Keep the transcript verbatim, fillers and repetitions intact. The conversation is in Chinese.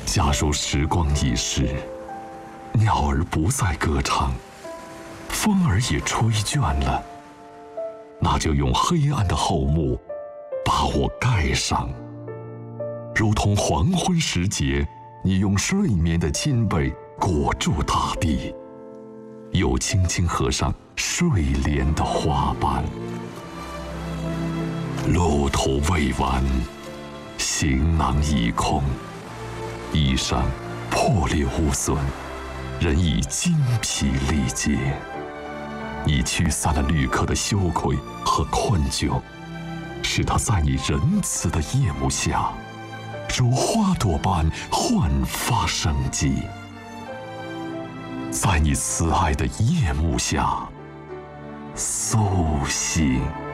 假如时光易逝，鸟儿不再歌唱，风儿也吹倦了，那就用黑暗的厚幕把我盖上，如同黄昏时节，你用睡眠的亲被裹住大地，又轻轻合上睡莲的花瓣。路途未完，行囊已空，衣裳破裂无损，人已精疲力竭。你驱散了旅客的羞愧和困窘，使他在你仁慈的夜幕下，如花朵般焕发生机。在你慈爱的夜幕下苏醒。